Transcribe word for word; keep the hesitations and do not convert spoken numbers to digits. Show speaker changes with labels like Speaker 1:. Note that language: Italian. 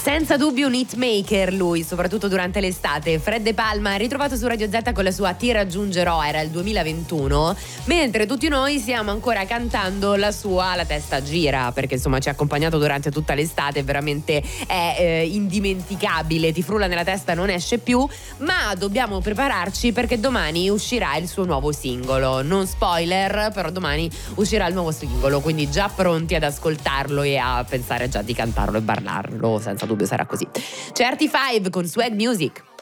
Speaker 1: Senza dubbio un hitmaker lui, soprattutto durante l'estate. Fred De Palma, ritrovato su Radio Z con la sua Ti raggiungerò, era il duemilaventuno, mentre tutti noi stiamo ancora cantando la sua La testa gira, perché insomma ci ha accompagnato durante tutta l'estate, veramente è eh, indimenticabile, ti frulla nella testa, non esce più, ma dobbiamo prepararci perché domani uscirà il suo nuovo singolo. Non spoiler, però domani uscirà il nuovo singolo, quindi già pronti ad ascoltarlo e a pensare già di cantarlo e ballarlo, senza dubbio sarà così. Certifive con Swag Music.